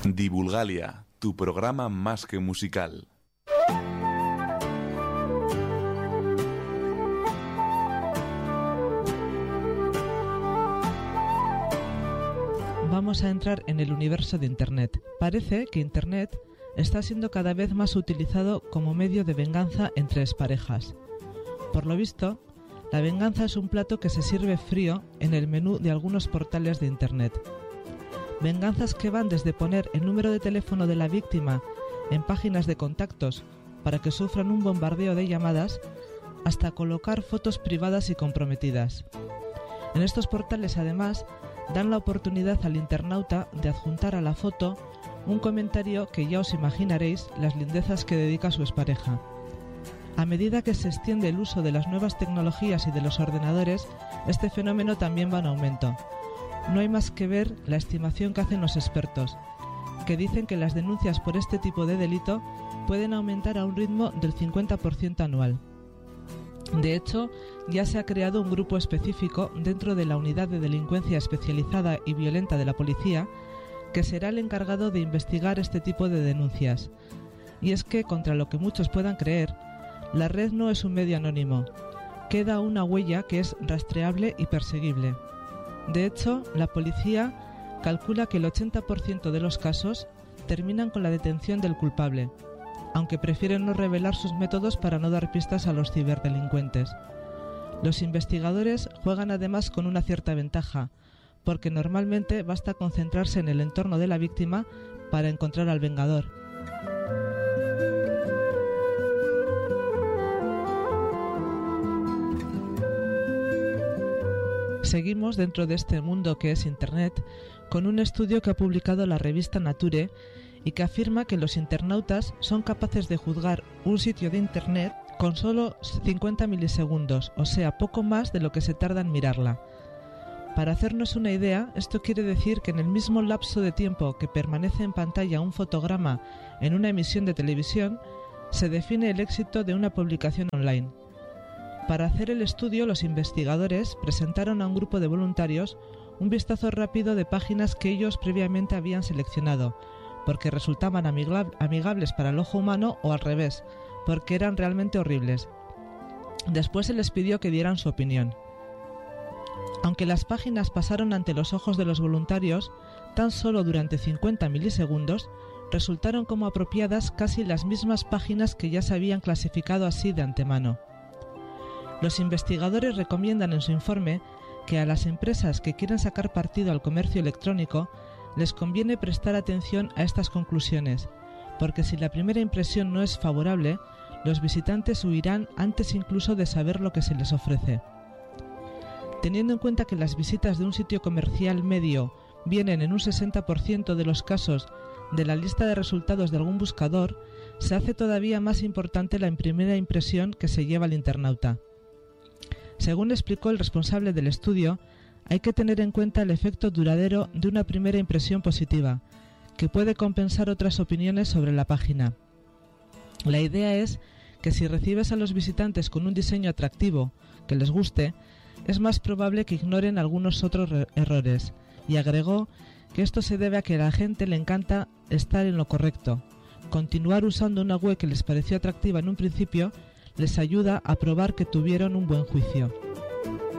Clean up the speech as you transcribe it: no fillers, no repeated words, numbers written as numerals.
Divulgalia, tu programa más que musical. Vamos a entrar en el universo de Internet. Parece que Internet está siendo cada vez más utilizado como medio de venganza entre exparejas. Por lo visto, la venganza es un plato que se sirve frío en el menú de algunos portales de Internet. Venganzas que van desde poner el número de teléfono de la víctima en páginas de contactos para que sufran un bombardeo de llamadas, hasta colocar fotos privadas y comprometidas. En estos portales, además, dan la oportunidad al internauta de adjuntar a la foto un comentario que ya os imaginaréis las lindezas que dedica a su expareja. A medida que se extiende el uso de las nuevas tecnologías y de los ordenadores, este fenómeno también va en aumento. No hay más que ver la estimación que hacen los expertos, que dicen que las denuncias por este tipo de delito pueden aumentar a un ritmo del 50% anual. De hecho, ya se ha creado un grupo específico dentro de la Unidad de Delincuencia Especializada y Violenta de la Policía, que será el encargado de investigar este tipo de denuncias. Y es que, contra lo que muchos puedan creer, la red no es un medio anónimo. Queda una huella que es rastreable y perseguible. De hecho, la policía calcula que el 80% de los casos terminan con la detención del culpable, aunque prefieren no revelar sus métodos para no dar pistas a los ciberdelincuentes. Los investigadores juegan además con una cierta ventaja, porque normalmente basta concentrarse en el entorno de la víctima para encontrar al vengador. Seguimos dentro de este mundo que es Internet con un estudio que ha publicado la revista Nature y que afirma que los internautas son capaces de juzgar un sitio de Internet con solo 50 milisegundos, o sea, poco más de lo que se tarda en mirarla. Para hacernos una idea, esto quiere decir que en el mismo lapso de tiempo que permanece en pantalla un fotograma en una emisión de televisión, se define el éxito de una publicación online. Para hacer el estudio, los investigadores presentaron a un grupo de voluntarios un vistazo rápido de páginas que ellos previamente habían seleccionado, porque resultaban amigables para el ojo humano, o al revés, porque eran realmente horribles. Después se les pidió que dieran su opinión. Aunque las páginas pasaron ante los ojos de los voluntarios tan solo durante 50 milisegundos, resultaron como apropiadas casi las mismas páginas que ya se habían clasificado así de antemano. Los investigadores recomiendan en su informe que a las empresas que quieren sacar partido al comercio electrónico les conviene prestar atención a estas conclusiones, porque si la primera impresión no es favorable, los visitantes huirán antes incluso de saber lo que se les ofrece. Teniendo en cuenta que las visitas de un sitio comercial medio vienen en un 60% de los casos de la lista de resultados de algún buscador, se hace todavía más importante la primera impresión que se lleva al internauta. Según explicó el responsable del estudio, hay que tener en cuenta el efecto duradero de una primera impresión positiva, que puede compensar otras opiniones sobre la página. La idea es que si recibes a los visitantes con un diseño atractivo, que les guste, es más probable que ignoren algunos otros errores, y agregó que esto se debe a que a la gente le encanta estar en lo correcto. Continuar usando una web que les pareció atractiva en un principio les ayuda a probar que tuvieron un buen juicio.